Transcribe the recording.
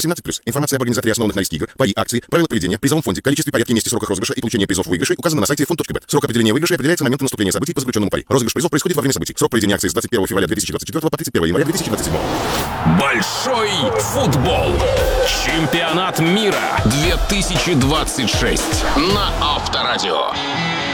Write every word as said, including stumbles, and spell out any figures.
восемнадцать плюс. Информация об организаторе основанных на риске игр, пари, акции, правила поведения, призовом фонде, количестве, порядке, месте, сроках розыгрыша и получения призов в выигрыше указано на сайте фонд точка бет. Срок определения выигрыша определяется моментом наступления событий по заключенному пари. Розыгрыш призов происходит во время событий. Срок проведения акции с двадцать первого февраля две тысячи двадцать четвёртого по тридцать первого января две тысячи двадцать седьмого. Большой футбол. Чемпионат мира две тысячи двадцать шесть на Авторадио.